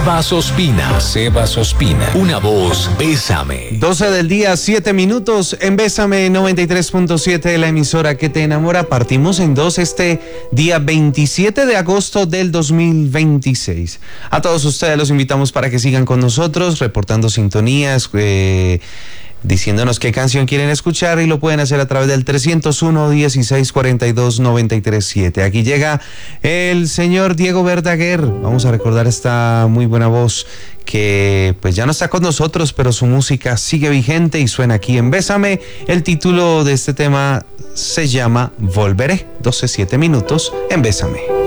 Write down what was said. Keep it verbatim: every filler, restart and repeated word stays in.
Sebas Ospina, Sebas Ospina, una voz, Bésame. doce del día, siete minutos, en Bésame noventa y tres punto siete, la emisora que te enamora. Partimos en dos este día veintisiete de agosto del dos mil veintiséis. A todos ustedes los invitamos para que sigan con nosotros, reportando sintonías, eh, diciéndonos qué canción quieren escuchar, y lo pueden hacer a través del trescientos uno, dieciséis cuarenta y dos, noventa y tres siete. Aquí llega el señor Diego Verdaguer. Vamos a recordar esta muy buena voz que pues ya no está con nosotros, pero su música sigue vigente y suena aquí en Bésame. El título de este tema se llama Volveré. doce, siete minutos en Bésame.